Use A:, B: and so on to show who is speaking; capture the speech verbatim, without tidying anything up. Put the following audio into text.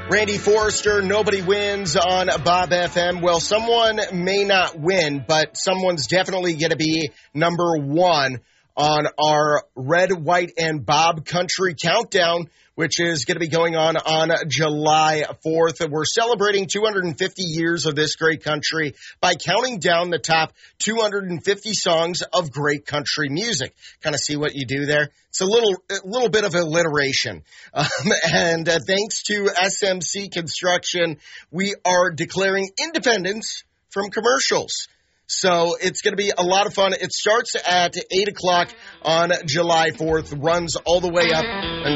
A: Randy Forrester, Nobody Wins on Bob F M. Well, someone may not win, but someone's definitely going to be number one on our Red, White, and Bob Country Countdown, which is going to be going on on July fourth. We're celebrating two hundred fifty years of this great country by counting down the top two hundred fifty songs of great country music. Kind of see what you do there? It's a little a little bit of alliteration. Um, and uh, thanks to S M C Construction, we are declaring independence from commercials. So it's going to be a lot of fun. It starts at eight o'clock on July fourth, runs all the way up until